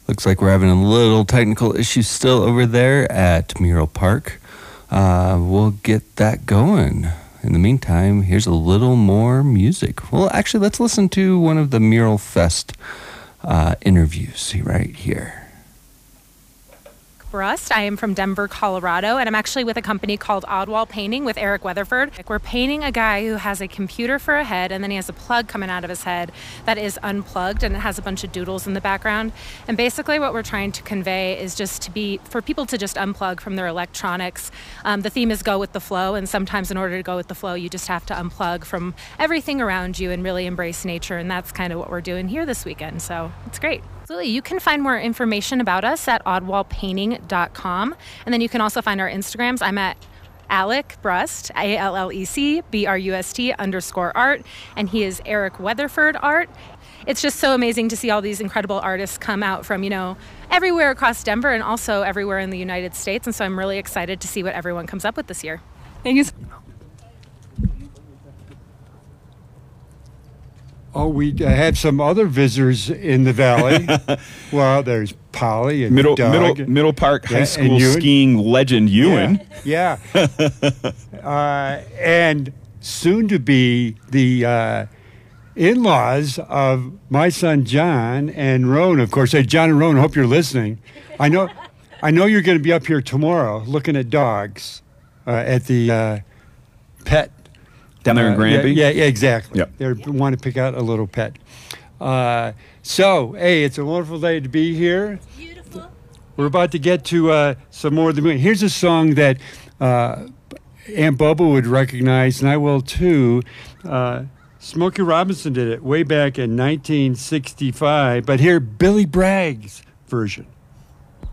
Looks like we're having a little technical issue still over there at Mural Park. We'll get that going. In the meantime, here's a little more music. Well, actually, let's listen to one of the Mural Fest interviews right here. Brust. I am from Denver, Colorado, and I'm actually with a company called Oddwall Painting with Eric Weatherford. We're painting a guy who has a computer for a head, and then he has a plug coming out of his head that is unplugged, and it has a bunch of doodles in the background. And basically what we're trying to convey is just for people to just unplug from their electronics. The theme is go with the flow, and sometimes in order to go with the flow, you just have to unplug from everything around you and really embrace nature, and that's kind of what we're doing here this weekend, so it's great. Absolutely. You can find more information about us at oddwallpainting.com. And then you can also find our Instagrams. I'm at Alec Brust, ALLEC_BRUST_art. And he is Eric Weatherford Art. It's just so amazing to see all these incredible artists come out from, everywhere across Denver and also everywhere in the United States. And so I'm really excited to see what everyone comes up with this year. Thank you. Oh, we had some other visitors in the valley. Well, there's Polly and Doug. Middle Park High School skiing legend Ewan. Yeah. And soon to be the in-laws of my son John and Roan. Of course, John and Roan, hope you're listening. I know you're going to be up here tomorrow looking at dogs at the pet. Down there in Granby? Yeah, exactly. Yep. They want to pick out a little pet. So, hey, it's a wonderful day to be here. Beautiful. We're about to get to some more of the movie. Here's a song that Aunt Bubba would recognize, and I will too. Smokey Robinson did it way back in 1965, but here, Billy Bragg's version.